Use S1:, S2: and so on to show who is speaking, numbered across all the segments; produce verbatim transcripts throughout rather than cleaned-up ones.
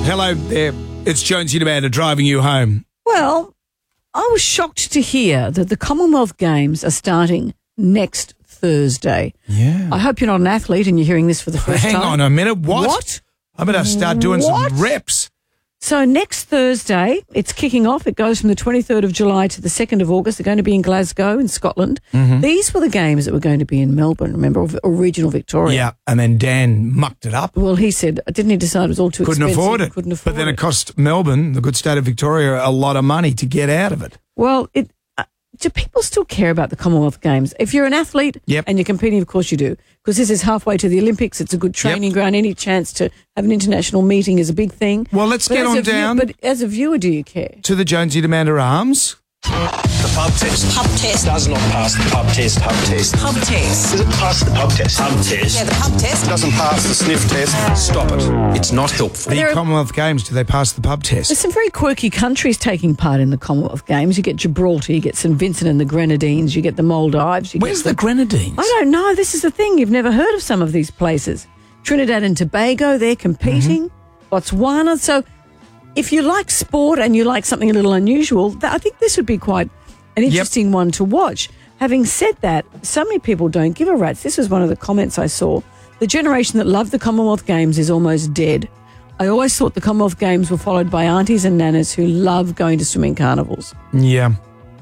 S1: Hello there. It's Jonesy and Amanda driving you home.
S2: Well, I was shocked to hear that the Commonwealth Games are starting next Thursday.
S1: Yeah.
S2: I hope you're not an athlete and you're hearing this for the first
S1: Hang
S2: time.
S1: on a minute. What?
S2: What?
S1: I better start doing
S2: What?
S1: some reps.
S2: So next Thursday, it's kicking off. It goes from the twenty-third of July to the second of August. They're going to be in Glasgow in Scotland.
S1: Mm-hmm.
S2: These were the games that were going to be in Melbourne, remember, or, or regional Victoria.
S1: Yeah, and then Dan mucked it up.
S2: Well, he said, didn't he decide it was all too
S1: Couldn't
S2: expensive?
S1: afford it.
S2: Couldn't afford
S1: But then
S2: it.
S1: it cost Melbourne, the good state of Victoria, a lot of money to get out of it.
S2: Well, it, uh, do people still care about the Commonwealth Games? If you're an athlete
S1: Yep.
S2: and you're competing, of course you do, because this is halfway to the Olympics. It's a good training
S1: Yep.
S2: ground. Any chance to have an international meeting is a big thing.
S1: Well, let's
S2: But
S1: get
S2: as
S1: on
S2: a view-
S1: down
S2: But as a viewer, do you care?
S1: to the Jonesy and Amanda Arms.
S3: The pub test.
S4: Pub test.
S3: Does not pass the pub test. Pub test.
S4: Pub test.
S3: Does it pass the pub test? Pub test.
S4: Yeah, the pub test.
S3: Doesn't pass the sniff test. Stop it. It's not helpful.
S1: The
S2: There are-
S1: Commonwealth Games, do they pass the pub
S2: There's
S1: test?
S2: some very quirky countries taking part in the Commonwealth Games. You get Gibraltar, you get Saint Vincent and the Grenadines, you get the Maldives. You
S1: Where's
S2: get
S1: the Grenadines?
S2: I don't know. This is the thing. You've never heard of some of these places. Trinidad and Tobago, they're competing.
S1: Mm-hmm.
S2: Botswana. So if you like sport and you like something a little unusual, th- I think this would be quite an interesting one to watch. Having said that, so many people don't give a rat's. This was one of the comments I saw. The generation that loved the Commonwealth Games is almost dead. I always thought the Commonwealth Games were followed by aunties and nanas who love going to swimming carnivals.
S1: Yeah.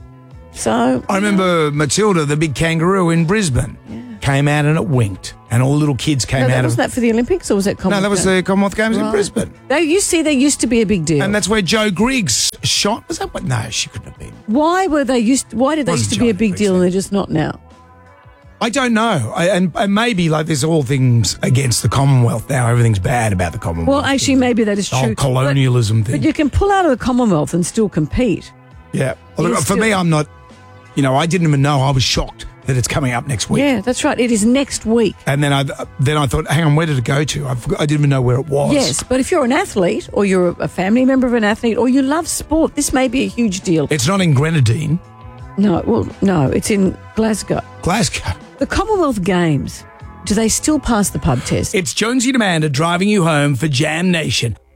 S2: So
S1: I remember Matilda, the big kangaroo in Brisbane, came out and it winked. And all the little kids came
S2: no, that,
S1: out of...
S2: wasn't that for the Olympics or was that
S1: No,
S2: Commonwealth
S1: that was
S2: Games?
S1: the Commonwealth Games in
S2: Right.
S1: Brisbane.
S2: They, you see, they used to be a big deal.
S1: And that's where Joe Griggs shot. Was that what? No, she couldn't have been.
S2: Why were they used? Why did they
S1: Wasn't
S2: used to be a
S1: Joe
S2: big
S1: Griggs
S2: deal and
S1: then.
S2: they're just not now?
S1: I don't know. I, and, and maybe like there's all things against the Commonwealth now. Everything's bad about the Commonwealth.
S2: Well, actually, maybe that is
S1: the
S2: true.
S1: whole colonialism
S2: but,
S1: thing.
S2: but you can pull out of the Commonwealth and still compete.
S1: yeah. Well,
S2: you
S1: for
S2: still-
S1: me, I'm not, you know, I didn't even know. I was shocked that it's coming up next week.
S2: Yeah, that's right. It is next week.
S1: And then I then I thought, hang on, where did it go to? I, forgot, I didn't even know where it was.
S2: Yes, but if you're an athlete or you're a family member of an athlete or you love sport, this may be a huge deal.
S1: It's not in Grenadine,
S2: No, well, no, it's in Glasgow.
S1: Glasgow.
S2: The Commonwealth Games, do they still pass the pub test?
S1: It's Jonesy and Amanda driving you home for Jam Nation.